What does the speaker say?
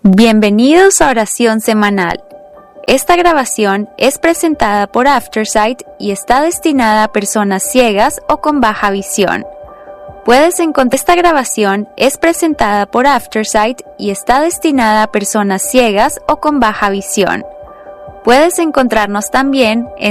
Bienvenidos a Oración Semanal. Esta grabación es presentada por Aftersight y está destinada a personas ciegas o con baja visión. Esta grabación es presentada por Aftersight y está destinada a personas ciegas o con baja visión. Puedes encontrarnos también en